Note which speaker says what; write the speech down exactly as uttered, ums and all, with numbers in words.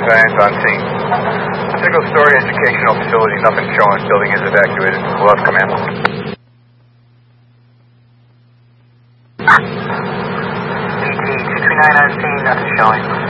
Speaker 1: Vans on scene. Single-story educational facility, nothing showing. Building is evacuated. We'll have command.
Speaker 2: E T two three nine on scene, nothing showing.